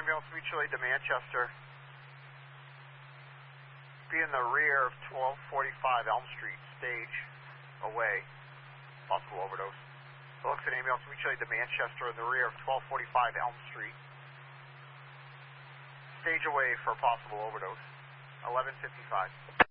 ambulance mutual aid to Manchester. Be in the rear of 1245 Elm Street, stage away. Possible overdose. Deluxe ambulance mutual aid to Manchester in the rear of 1245 Elm Street. Stage away for possible overdose. 11:55.